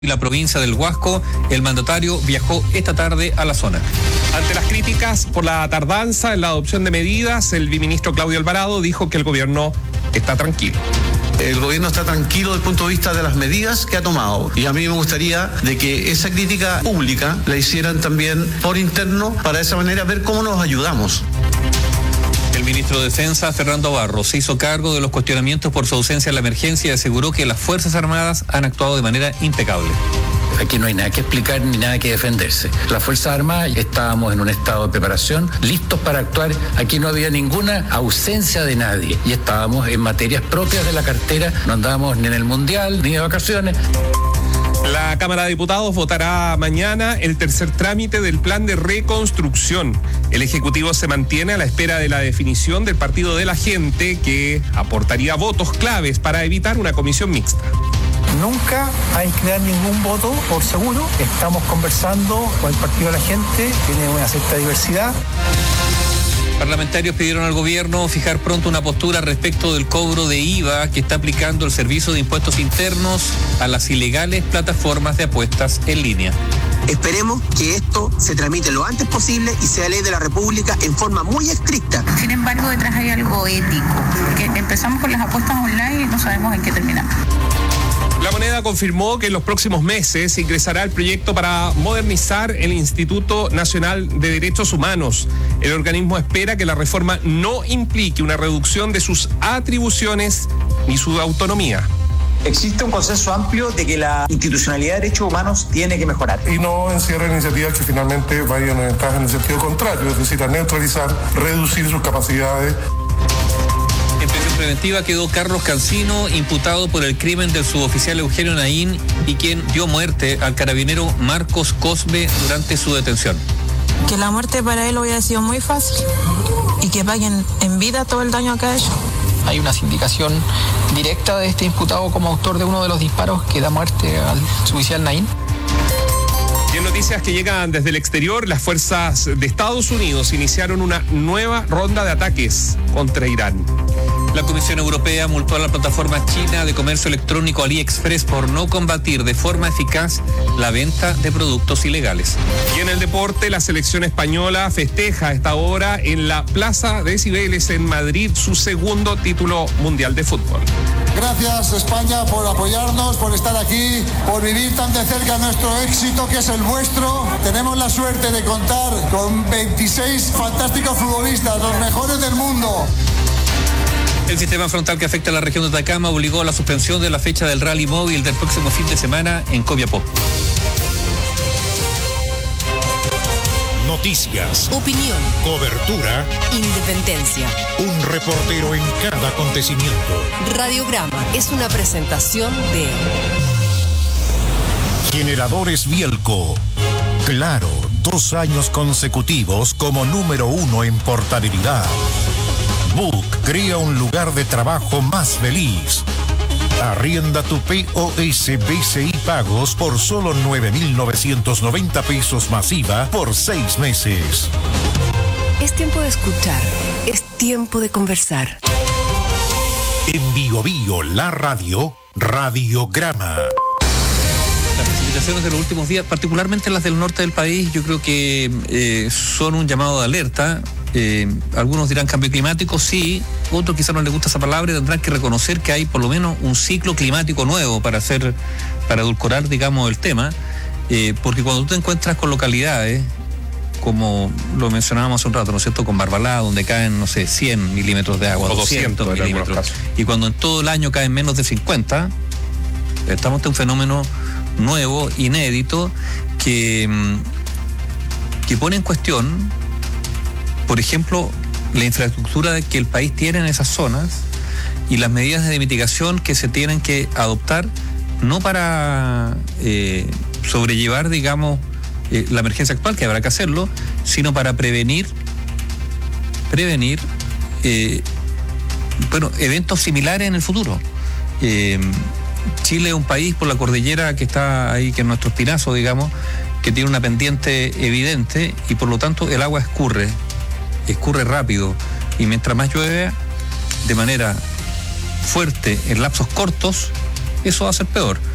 y la provincia del Huasco. El mandatario viajó esta tarde a la zona. Ante las críticas por la tardanza en la adopción de medidas, el viceministro Claudio Alvarado dijo que el gobierno está tranquilo. El gobierno está tranquilo desde el punto de vista de las medidas que ha tomado, y a mí me gustaría de que esa crítica pública la hicieran también por interno, para de esa manera ver cómo nos ayudamos. El ministro de Defensa, Fernando Barros, se hizo cargo de los cuestionamientos por su ausencia en la emergencia y aseguró que las Fuerzas Armadas han actuado de manera impecable. Aquí no hay nada que explicar ni nada que defenderse. Las Fuerzas Armadas estábamos en un estado de preparación, listos para actuar. Aquí no había ninguna ausencia de nadie y estábamos en materias propias de la cartera. No andábamos ni en el Mundial ni de vacaciones. La Cámara de Diputados votará mañana el tercer trámite del plan de reconstrucción. El Ejecutivo se mantiene a la espera de la definición del Partido de la Gente, que aportaría votos claves para evitar una comisión mixta. Nunca hay que dar ningún voto por seguro. Estamos conversando con el Partido de la Gente, tiene una cierta diversidad. Parlamentarios pidieron al gobierno fijar pronto una postura respecto del cobro de IVA que está aplicando el Servicio de Impuestos Internos a las ilegales plataformas de apuestas en línea. Esperemos que esto se tramite lo antes posible y sea ley de la República en forma muy estricta. Sin embargo, detrás hay algo ético, porque empezamos con las apuestas online y no sabemos en qué terminamos. La Moneda confirmó que en los próximos meses ingresará el proyecto para modernizar el Instituto Nacional de Derechos Humanos. El organismo espera que la reforma no implique una reducción de sus atribuciones ni su autonomía. Existe un consenso amplio de que la institucionalidad de derechos humanos tiene que mejorar. Y no encierra iniciativas que finalmente vayan orientadas en el sentido contrario, es decir, a neutralizar, reducir sus capacidades. En prisión preventiva quedó Carlos Cancino, imputado por el crimen del suboficial Eugenio Naín y quien dio muerte al carabinero Marcos Cosme durante su detención. Que la muerte para él hubiera sido muy fácil y que paguen en vida todo el daño que ha hecho. Hay una sindicación directa de este imputado como autor de uno de los disparos que da muerte al suboficial Naín. Y en noticias que llegan desde el exterior, las fuerzas de Estados Unidos iniciaron una nueva ronda de ataques contra Irán. La Comisión Europea multó a la plataforma china de comercio electrónico AliExpress por no combatir de forma eficaz la venta de productos ilegales. Y en el deporte, la selección española festeja a esta hora en la Plaza de Cibeles en Madrid su segundo título mundial de fútbol. Gracias, España, por apoyarnos, por estar aquí, por vivir tan de cerca nuestro éxito, que es el vuestro. Tenemos la suerte de contar con 26 fantásticos futbolistas, los mejores del mundo. El sistema frontal que afecta a la región de Atacama obligó a la suspensión de la fecha del rally móvil del próximo fin de semana en Copiapó. Noticias, opinión, cobertura, independencia. Un reportero en cada acontecimiento. Radiograma es una presentación de Generadores Bielco. Claro, 2 años consecutivos como número 1 en portabilidad. Book crea un lugar de trabajo más feliz. Arrienda tu POS BCI Pagos por solo 9.990 pesos masiva por 6 meses. Es tiempo de escuchar, es tiempo de conversar. En Bio Bio, la radio, Radiograma. Las precipitaciones de los últimos días, particularmente las del norte del país, yo creo que son un llamado de alerta. Algunos dirán cambio climático, sí, otros quizás no les gusta esa palabra y tendrán que reconocer que hay por lo menos un ciclo climático nuevo para edulcorar, digamos, el tema, porque cuando tú te encuentras con localidades, como lo mencionábamos hace un rato, ¿no es cierto?, con Barbalá, donde caen, no sé, 100 milímetros de agua, o 200 milímetros, y cuando en todo el año caen menos de 50, estamos ante un fenómeno nuevo, inédito, que pone en cuestión, por ejemplo, la infraestructura que el país tiene en esas zonas y las medidas de mitigación que se tienen que adoptar, no para sobrellevar, digamos, la emergencia actual, que habrá que hacerlo, sino para prevenir eventos similares en el futuro. Chile es un país por la cordillera que está ahí, que es nuestro espinazo, digamos, que tiene una pendiente evidente y por lo tanto el agua escurre rápido y mientras más llueve de manera fuerte en lapsos cortos, eso va a ser peor.